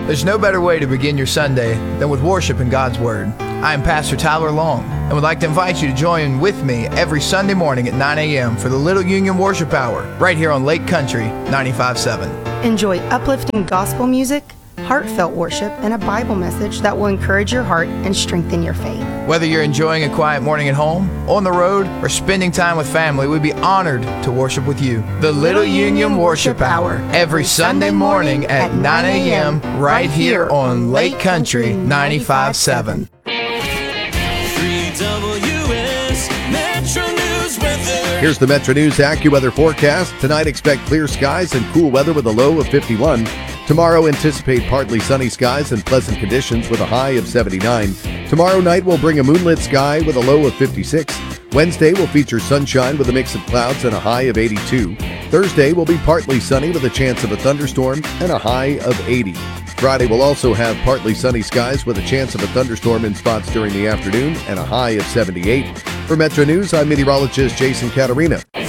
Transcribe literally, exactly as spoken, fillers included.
There's no better way to begin your Sunday than with worship in God's Word. I am Pastor Tyler Long and would like to invite you to join with me every Sunday morning at nine a.m. for the Little Union Worship Hour right here on Lake Country ninety-five point seven. Enjoy uplifting gospel music, heartfelt worship, and a Bible message that will encourage your heart and strengthen your faith. Whether you're enjoying a quiet morning at home, on the road, or spending time with family, we'd be honored to worship with you. The Little Union Worship Hour, every Sunday morning at nine a.m. right here on Lake Country ninety-five point seven. Here's the Metro News AccuWeather forecast. Tonight, expect clear skies and cool weather with a low of fifty-one. Tomorrow, anticipate partly sunny skies and pleasant conditions with a high of seventy-nine. Tomorrow night will bring a moonlit sky with a low of fifty-six. Wednesday will feature sunshine with a mix of clouds and a high of eighty-two. Thursday will be partly sunny with a chance of a thunderstorm and a high of eighty. Friday will also have partly sunny skies with a chance of a thunderstorm in spots during the afternoon and a high of seventy-eight. For Metro News, I'm meteorologist Jason Caterina.